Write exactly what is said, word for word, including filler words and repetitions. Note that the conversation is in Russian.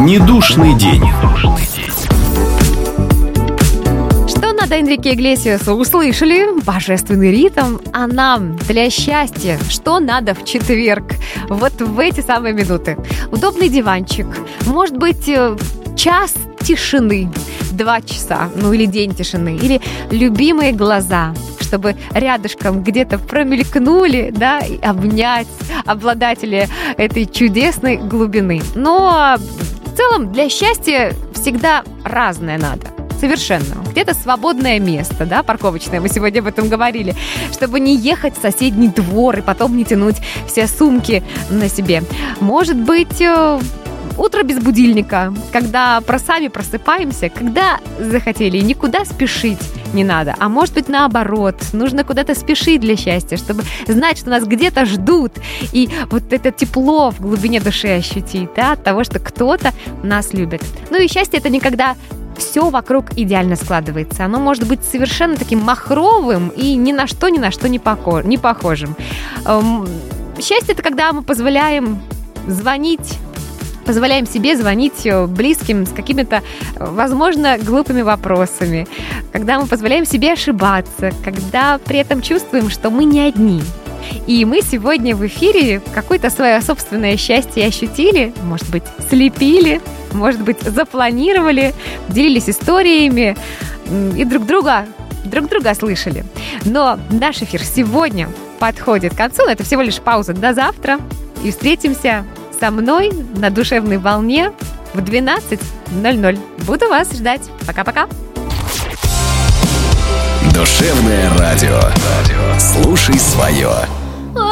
Недушный день. Что надо Энрике Иглесиасу? Услышали? Божественный ритм. А нам для счастья что надо в четверг? Вот в эти самые минуты. Удобный диванчик. Может быть, час тишины. Два часа. Ну или день тишины. Или любимые глаза. Чтобы рядышком где-то промелькнули, да, и обнять обладателя этой чудесной глубины. Но в целом для счастья всегда разное надо. Совершенно. Где-то свободное место, да, парковочное, мы сегодня об этом говорили, чтобы не ехать в соседний двор и потом не тянуть все сумки на себе. Может быть, утро без будильника, когда про сами просыпаемся, когда захотели, и никуда спешить не надо. А может быть, наоборот, нужно куда-то спешить для счастья, чтобы знать, что нас где-то ждут, и вот это тепло в глубине души ощутить, да, от того, что кто-то нас любит. Ну и счастье — это не когда все вокруг идеально складывается. Оно может быть совершенно таким махровым и ни на что, ни на что не похожим. Счастье — это когда мы позволяем звонить, позволяем себе звонить близким с какими-то, возможно, глупыми вопросами, когда мы позволяем себе ошибаться, когда при этом чувствуем, что мы не одни. И мы сегодня в эфире какое-то свое собственное счастье ощутили, может быть, слепили, может быть, запланировали, делились историями и друг друга, друг друга слышали. Но наш эфир сегодня подходит к концу, но это всего лишь пауза до завтра, и встретимся со мной на душевной волне в двенадцать ноль ноль. Буду вас ждать. Пока-пока. Душевное радио. Слушай свое.